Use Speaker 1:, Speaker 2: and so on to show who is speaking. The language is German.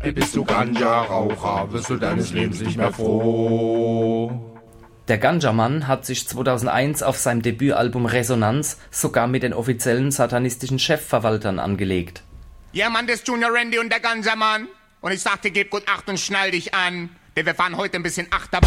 Speaker 1: Bist du Ganja-Raucher, wirst du deines Lebens nicht mehr froh.
Speaker 2: Der Ganja-Mann hat sich 2001 auf seinem Debütalbum Resonanz sogar mit den offiziellen satanistischen Chefverwaltern angelegt.
Speaker 3: Ja, Mann, das ist Junior Randy und der Ganja-Mann. Und ich sagte, gib gut Acht und schnall dich an, denn wir fahren heute ein bisschen Achterbahn.